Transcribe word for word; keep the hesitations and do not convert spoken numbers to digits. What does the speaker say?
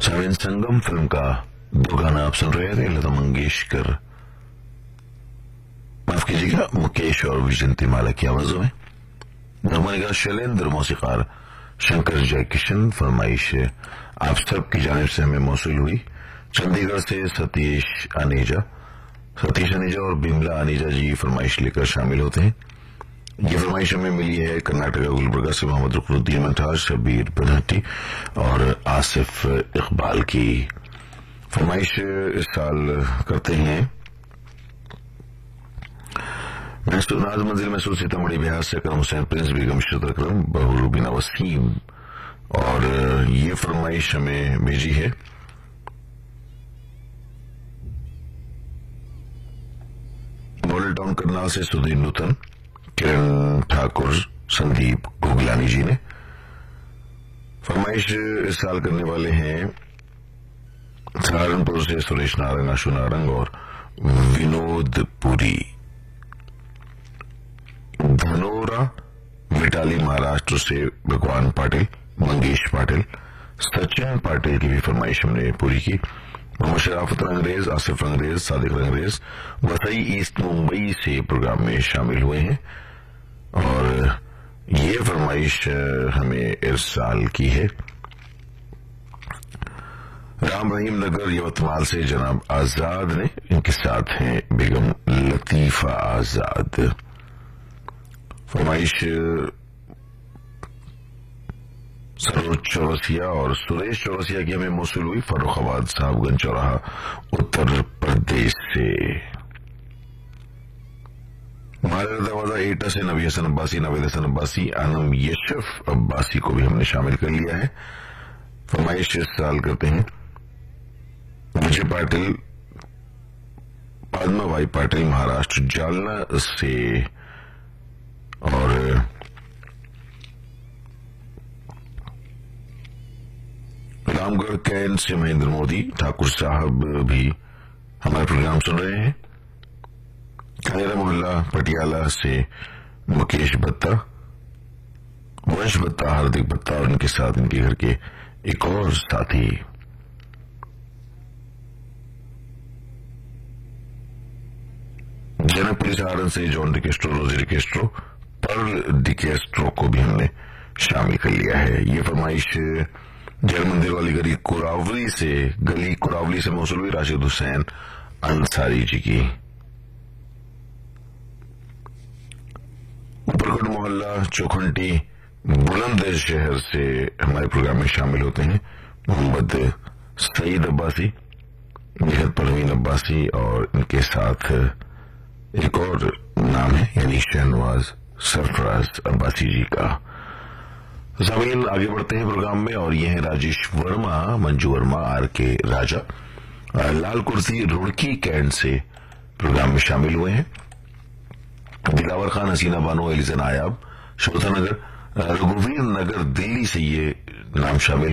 साविन संगम film का दो गाना आप सुन रहे थे, लता मंगेशकर, माफ कीजिएगा, मुकेश और विजयंती माला की आवाजों में। नमनिका शैलेंद्र, मौसीकार शंकर जयकिशन। फरमाइश आप सबकी जानिब से हमें मौसूल हुई चंडीगढ़ से सतीश अनेजा सतीश अनेजा और बिमला अनेजा जी फरमाइश लेकर शामिल होते हैं। ये फरमाइश हमें मिली है कर्नाटक गुलबर्गा से मोहम्मद रुकनुद्दीन मंठार, शबीर पधट्टी और आसिफ इकबाल की। फरमाइश इस साल करते हैं नाज मंजिल महसूस सीतामढ़ी बिहार से अकरम हुसैन, प्रिंस बेगम, शतर अकरम, बहू रुबीना वसीम। और ये फरमाइश हमें भेजी है मॉडल टाउन करनाल से सुधीर नूतन, किरण ठाकुर, संदीप गोगलानी जी ने। फरमाइश इस साल करने वाले हैं सहारनपुर से सुरेश नारायण, आशु नारंग और विनोद पुरी। धनोरा विटाली महाराष्ट्र से भगवान पाटिल, मंगेश पाटिल, सचिन पाटिल की भी फरमाइश हमने पूरी की। मोहम्मद शराफत रंगरेज, आसिफ रंगरेज, सादिक रंगरेज वसई ईस्ट मुंबई से प्रोग्राम में शामिल हुए हैं। और ये फरमाइश हमें इस साल की है राम रहीम नगर यवतमाल से जनाब आजाद ने, इनके साथ हैं बेगम लतीफा आजाद। फरमाइश सरोज चौरसिया और सुरेश चौरसिया की हमें मौसूल हुई फर्रुखाबाद साहबगंज चौराहा उत्तर प्रदेश से। हमारे दरवाजा एटा से नबी हसन अब्बासी, नवेद हसन अब्बासी, आनम यशफ अब्बासी को भी हमने शामिल कर लिया है। फरमाइश इस साल करते हैं विजय पाटिल, पद्मा भाई पाटिल महाराष्ट्र जालना से। और रामगढ़ कैन से महेंद्र मोदी ठाकुर साहब भी हमारे प्रोग्राम सुन रहे हैं। खैरा मोहल्ला पटियाला से मुकेश भत्ता, वंश भत्ता, हार्दिक भत्ता और इनके साथ इनके घर के एक और साथी। जनकपुरी सहारन से जॉन डिकेस्ट्रो, रोजी डिकेस्ट्रो, पर्ल डिकेस्ट्रो को भी हमने शामिल कर लिया है। ये फरमाइश जैन मंदिर वाली गली कुरावली से गली कुरावली से मौसूल हुई राशिद हुसैन अंसारी जी की। उपरकोट मोहल्ला चौखंटी बुलंद शहर से हमारे प्रोग्राम में शामिल होते हैं मोहम्मद सईद अब्बासी, निहत परवीन अब्बासी और इनके साथ एक और नाम है यानी शहनवाज सरफराज अब्बासी जी का। ज़मीन आगे बढ़ते हैं प्रोग्राम में और ये है राजेश वर्मा, मंजू वर्मा, आर के राजा, लाल कुर्सी रुड़की कैंट से प्रोग्राम में शामिल हुए हैं। दिलावर खान, हसीना बानो, एलिजा नायाब, श्रोता नगर, रघुवीर नगर दिल्ली से ये नाम शामिल